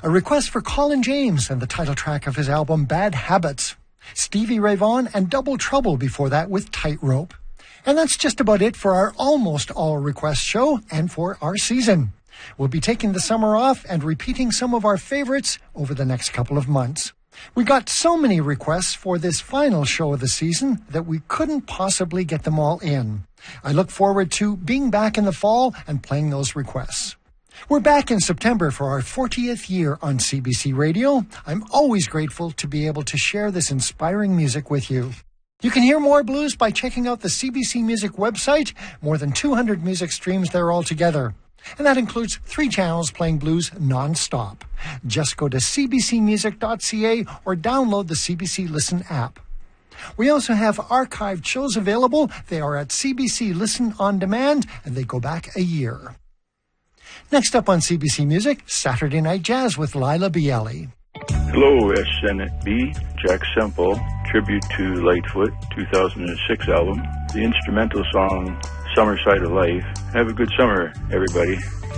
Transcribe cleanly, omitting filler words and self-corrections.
A request for Colin James and the title track of his album Bad Habits. Stevie Ray Vaughan and Double Trouble before that with Tightrope. And that's just about it for our almost all request show and for our season. We'll be taking the summer off and repeating some of our favorites over the next couple of months. We got so many requests for this final show of the season that we couldn't possibly get them all in. I look forward to being back in the fall and playing those requests. We're back in September for our 40th year on CBC Radio. I'm always grateful to be able to share this inspiring music with you. You can hear more blues by checking out the CBC Music website. More than 200 music streams there altogether. And that includes 3 channels playing blues non-stop. Just go to cbcmusic.ca or download the CBC Listen app. We also have archived shows available. They are at CBC Listen On Demand, and they go back a year. Next up on CBC Music, Saturday Night Jazz with Lila Bialy. Hello, SNB, Jack Semple, tribute to Lightfoot, 2006 album. The instrumental song, Summer Side of Life. Have a good summer, everybody.